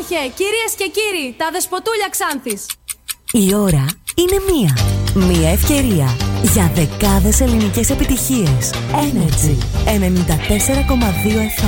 Άρχε, κυρίες και κύριοι, τα δεσποτούλια Ξάνθης. Η ώρα είναι μία. Μία ευκαιρία για δεκάδες ελληνικές επιτυχίες. Energy 94,2 FM.